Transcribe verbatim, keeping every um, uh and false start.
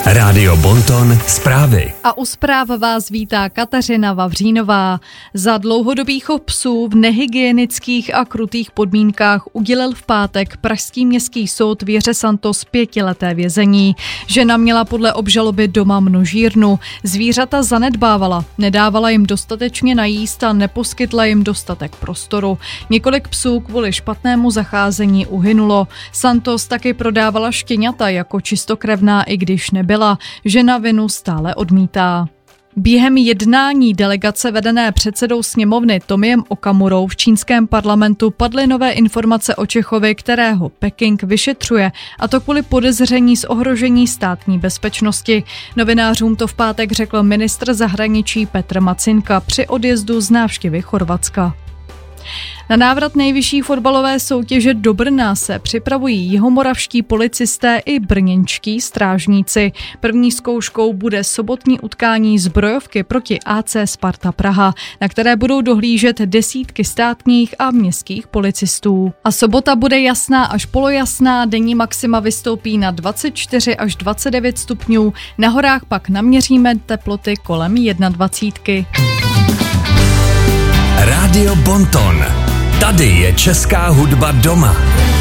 Rádio Bonton zprávy. A u zpráv vás vítá Kateřina Vavřínová. Za dlouhodobý chov psů v nehygienických a krutých podmínkách udělil v pátek pražský městský soud Věře Santos pětileté vězení. Žena měla podle obžaloby doma množírnu. Zvířata zanedbávala, nedávala jim dostatečně najíst a neposkytla jim dostatek prostoru. Několik psů kvůli špatnému zacházení uhynulo. Santos taky prodávala štěňata jako čistokrevná, i když nebyla. Žena vinu stále odmítá. Během jednání delegace vedené předsedou sněmovny Tomiem Okamurou v čínském parlamentu padly nové informace o Čechovi, kterého Peking vyšetřuje, a to kvůli podezření z ohrožení státní bezpečnosti. Novinářům to v pátek řekl ministr zahraničí Petr Macinka při odjezdu z návštěvy Chorvatska. Na návrat nejvyšší fotbalové soutěže do Brna se připravují jihomoravští policisté i brněnští strážníci. První zkouškou bude sobotní utkání zbrojovky proti A C Sparta Praha, na které budou dohlížet desítky státních a městských policistů. A sobota bude jasná až polojasná, denní maxima vystoupí na dvacet čtyři až dvacet devět stupňů, na horách pak naměříme teploty kolem jednadvacítky. Rádio Bonton. Tady je česká hudba doma.